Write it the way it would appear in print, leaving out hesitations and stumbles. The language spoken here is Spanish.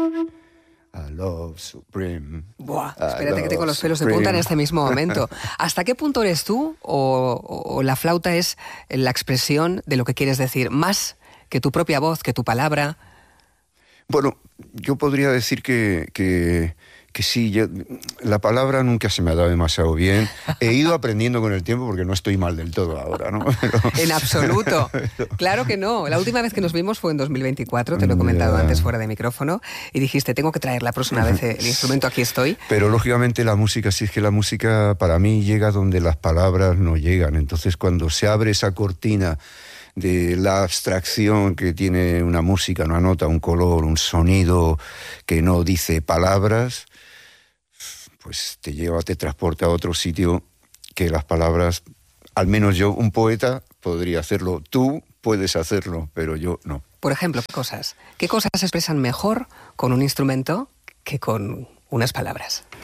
A love supreme. Buah, espérate que tengo los pelos de punta en este mismo momento. ¿Hasta qué punto eres tú o la flauta es la expresión de lo que quieres decir? Más que tu propia voz, que tu palabra. Bueno, yo podría decir que sí, la palabra nunca se me ha dado demasiado bien. He ido aprendiendo con el tiempo porque no estoy mal del todo ahora, ¿no? En absoluto. Claro que no. La última vez que nos vimos fue en 2024, te lo he comentado antes fuera de micrófono, y dijiste, tengo que traer la próxima vez el instrumento, aquí estoy. Pero lógicamente la música, sí, es que la música para mí llega donde las palabras no llegan. Entonces cuando se abre esa cortina de la abstracción que tiene una música, una nota, un color, un sonido que no dice palabras, pues te transporta a otro sitio que las palabras, al menos yo, un poeta, podría hacerlo. Tú puedes hacerlo, pero yo no. Por ejemplo, ¿qué cosas se expresan mejor con un instrumento que con unas palabras?